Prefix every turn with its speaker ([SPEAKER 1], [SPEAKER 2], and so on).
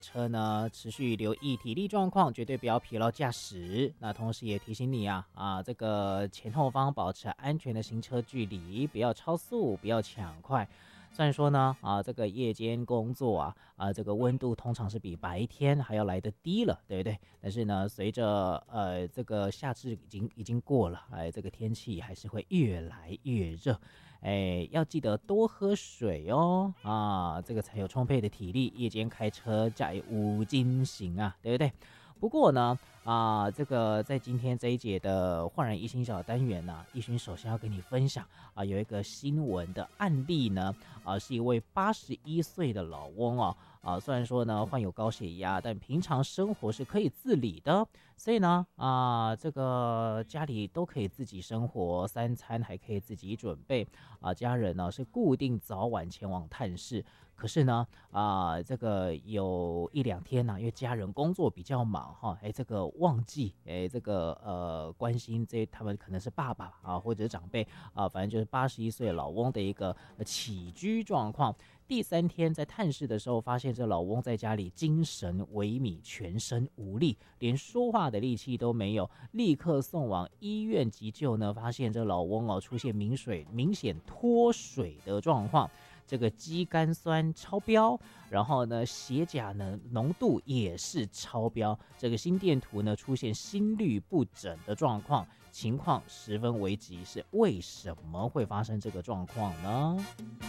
[SPEAKER 1] 车呢，持续留意体力状况，绝对不要疲劳驾驶。那同时也提醒你这个前后方保持安全的行车距离，不要超速，不要抢快。虽然说呢，这个夜间工作这个温度通常是比白天还要来得低了，对不对？但是呢，随着这个夏至已经过了，这个天气还是会越来越热。要记得多喝水哦，这个才有充沛的体力，夜间开车才无惊醒对不对？不过呢，这个在今天这一节的焕然一新小单元呢，一勋首先要跟你分享有一个新闻的案例呢，是一位81岁的老翁虽然说呢患有高血压，但平常生活是可以自理的，所以呢这个家里都可以自己生活，三餐还可以自己准备家人呢是固定早晚前往探视。可是呢这个有一两天因为家人工作比较忙这个忘记这个关心他们可能是爸爸或者是长辈反正就是81岁老翁的一个起居状况。第3天在探视的时候，发现这老翁在家里精神萎靡，全身无力，连说话的力气都没有，立刻送往医院急救呢，发现这老翁出现明显脱水的状况，这个肌酐酸超标，然后呢血钾呢浓度也是超标，这个心电图呢出现心律不整的状况，情况十分危急，是为什么会发生这个状况呢？